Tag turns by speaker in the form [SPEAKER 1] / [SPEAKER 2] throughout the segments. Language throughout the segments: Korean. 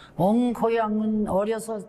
[SPEAKER 1] 온 고향은 어려서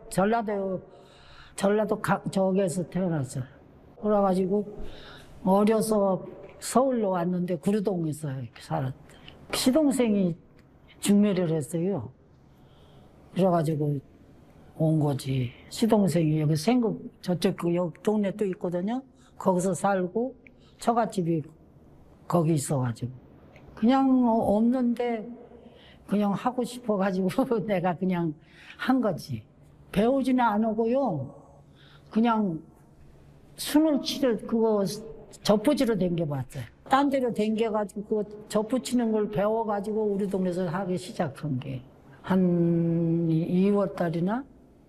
[SPEAKER 1] 전라도 저기에서 태어났어요. 그래가지고 어려서 서울로 왔는데 구루동에서 이렇게 살았대. 시동생이 중매를 했어요. 그래가지고 온 거지. 시동생이 여기 생국 저쪽 그 여기 동네 또 있거든요. 거기서 살고 처갓집이 거기 있어가지고 그냥 없는데 그냥 하고 싶어가지고 내가 그냥 한 거지. 배우지는 않았고요. 그냥 순을 치러 그거 젖붙이로 댕겨봤어요. 딴 데로 댕겨가지고 그 젖붙이는 걸 배워가지고 우리 동네에서 하기 시작한 게 한 2월 달이나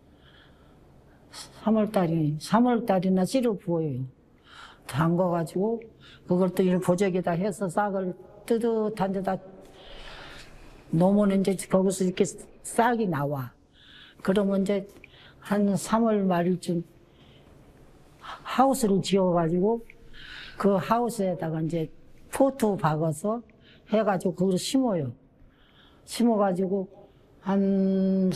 [SPEAKER 1] 3월 달이나 씨를 부어요. 담가가지고 그걸 또 이런 보재기다 해서 싹을 뜨뜻한 데다 놓으면 이제 거기서 이렇게 싹이 나와. 그러면 이제 한 3월 말일쯤 하우스를 지어가지고 그 하우스에다가 이제 포트 박아서 해가지고 그걸 심어요. 심어가지고 한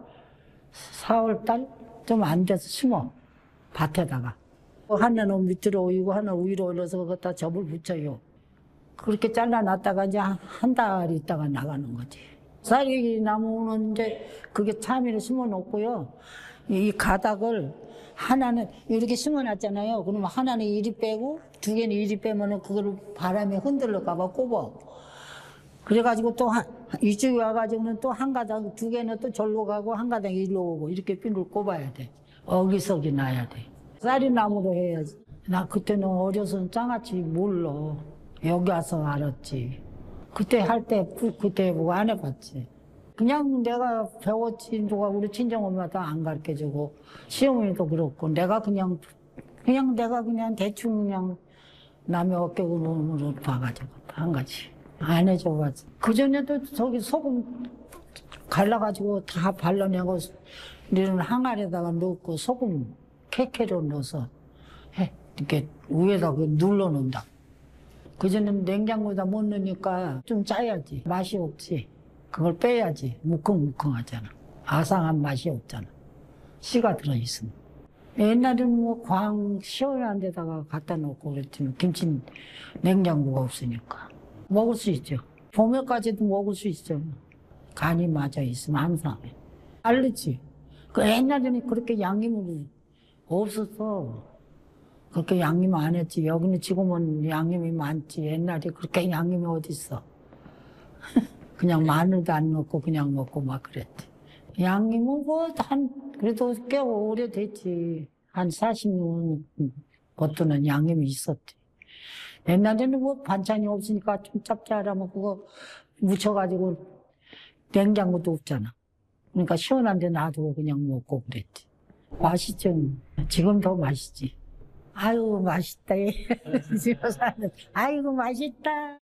[SPEAKER 1] 4월 달 좀 안 돼서 심어. 밭에다가. 하나는 밑으로 올리고 하나는 위로 올려서 그것다 접을 붙여요. 그렇게 잘라놨다가 이제 한 달 있다가 나가는 거지. 쌀이 나무는 이제 그게 참이를 심어 놓고요. 이 가닥을 하나는 이렇게 심어 놨잖아요. 그러면 하나는 이리 빼고 두 개는 이리 빼면은 그걸 바람에 흔들릴까봐 꼽아. 그래가지고 또 이쪽에 와가지고는 또 한 가닥, 두 개는 또 절로 가고 한 가닥 일로 오고 이렇게 핀을 꼽아야 돼. 어기석이 나야 돼. 쌀이 나무로 해야지. 나 그때는 어려서 장아찌 몰라. 여기 와서 알았지. 그때 할 때, 그때 뭐 안 해봤지. 그냥 내가 배웠지. 누가 우리 친정엄마도 안 가르쳐주고, 시어머니도 그렇고, 내가 그냥 내가 그냥 대충 그냥 남의 어깨구멍으로 봐가지고 한 거지. 안 해줘가지고. 그전에도 저기 소금 갈라가지고 다 발라내고, 우리는 항아리에다가 넣고 소금 캐캐로 넣어서 해. 이렇게 위에다 눌러놓는다. 그전에는 냉장고에다 못 넣으니까 좀 짜야지. 맛이 없지. 그걸 빼야지. 무컹무컹하잖아. 아상한 맛이 없잖아. 씨가 들어있으면. 옛날에는 뭐 시원한 데다가 갖다 놓고 그랬지만 김치는 냉장고가 없으니까. 먹을 수 있죠. 봄에까지도 먹을 수 있죠. 간이 맞아 있으면 항상. 알르지. 그 옛날에는 그렇게 양념이 없었어. 그렇게 양념 안 했지. 여기는 지금은 양념이 많지. 옛날에 그렇게 양념이 어딨어. 그냥 마늘도 안 넣고 그냥 먹고 막 그랬지. 양념은 그래도 꽤 오래됐지. 한 40년 버터는 양념이 있었지. 옛날에는 뭐 반찬이 없으니까 좀 짭짤하면 그거 묻혀가지고 냉장고도 없잖아. 그러니까 시원한 데 놔두고 그냥 먹고 그랬지. 맛있죠. 지금 더 맛있지. 아유, 맛있다. 집에서 하는. 아이고, 맛있다.